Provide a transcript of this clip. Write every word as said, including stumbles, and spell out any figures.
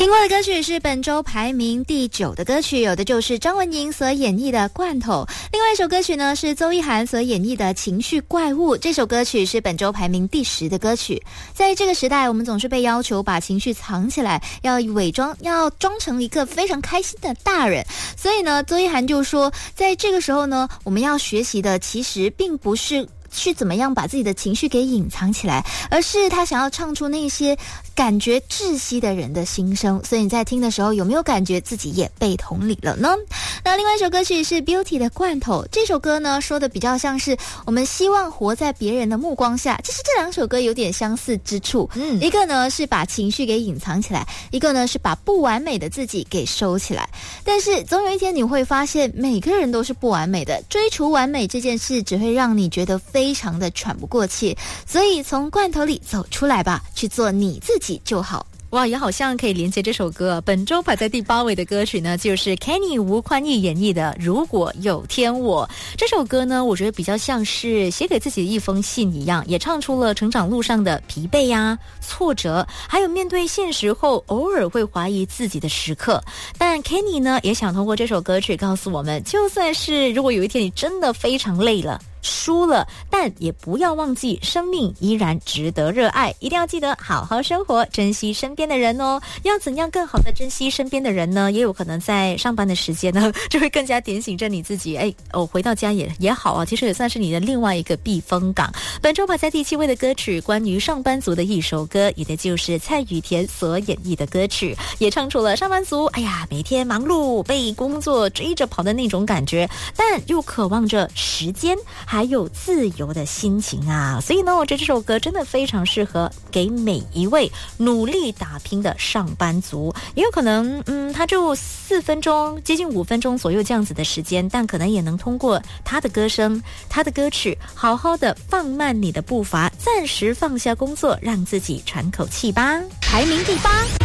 听过的歌曲是本周排名第九的歌曲，有的就是张文莹所演绎的《罐头》，另外一首歌曲呢是邹一涵所演绎的《情绪怪物》，这首歌曲是本周排名第十的歌曲。在这个时代，我们总是被要求把情绪藏起来，要伪装，要装成一个非常开心的大人，所以呢，邹一涵就说，在这个时候呢，我们要学习的其实并不是去怎么样把自己的情绪给隐藏起来，而是他想要唱出那些感觉窒息的人的心声。所以你在听的时候，有没有感觉自己也被同理了呢？那另外一首歌曲是 Beauty 的《罐头》，这首歌呢说的比较像是我们希望活在别人的目光下，其实这两首歌有点相似之处，嗯，一个呢是把情绪给隐藏起来，一个呢是把不完美的自己给收起来。但是总有一天你会发现，每个人都是不完美的，追求完美这件事只会让你觉得非常的喘不过气，所以从罐头里走出来吧，去做你自己就好。 哇，也好像可以连接这首歌。本周排在第八位的歌曲呢，就是 Kenny 吴宽义演绎的《如果有天我》。这首歌呢，我觉得比较像是写给自己的一封信一样，也唱出了成长路上的疲惫啊、挫折，还有面对现实后偶尔会怀疑自己的时刻。但 Kenny 呢，也想通过这首歌曲告诉我们，就算是如果有一天你真的非常累了，输了，但也不要忘记生命依然值得热爱，一定要记得好好生活，珍惜身边的人哦。要怎样更好的珍惜身边的人呢？也有可能在上班的时间呢，就会更加点醒着你自己。哎，哦，回到家也也好啊，其实也算是你的另外一个避风港。本周排在第七位的歌曲，关于上班族的一首歌，也的就是蔡雨田所演绎的歌曲，也唱出了上班族哎呀每天忙碌被工作追着跑的那种感觉，但又渴望着时间还有自由的心情啊。所以呢，我觉得这首歌真的非常适合给每一位努力打拼的上班族。也有可能嗯，他就四分钟接近五分钟左右这样子的时间，但可能也能通过他的歌声他的歌曲好好的放慢你的步伐，暂时放下工作，让自己喘口气吧。 排名第八。